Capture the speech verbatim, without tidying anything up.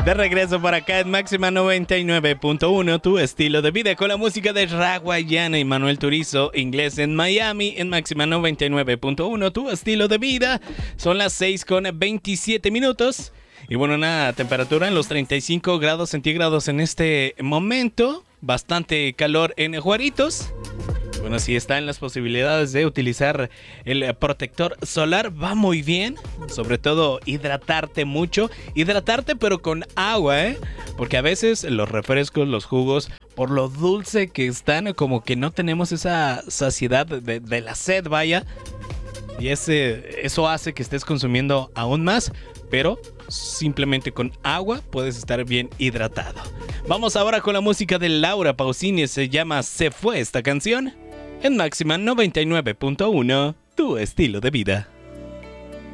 De regreso por acá en Máxima noventa y nueve punto uno, tu estilo de vida, con la música de Raguayana y Manuel Turizo, Inglés en Miami, en Máxima noventa y nueve punto uno, tu estilo de vida. Son las seis con veintisiete minutos. Y bueno, una temperatura en los treinta y cinco grados centígrados en este momento. Bastante calor en Juaritos. Bueno, si está en las posibilidades de utilizar el protector solar, va muy bien. Sobre todo, hidratarte mucho. Hidratarte, pero con agua, ¿eh? Porque a veces los refrescos, los jugos, por lo dulce que están, como que no tenemos esa saciedad de, de la sed, vaya. Y ese, eso hace que estés consumiendo aún más. Pero simplemente con agua puedes estar bien hidratado. Vamos ahora con la música de Laura Pausini. Se llama Se Fue esta canción. En Máxima noventa y nueve punto uno, tu estilo de vida.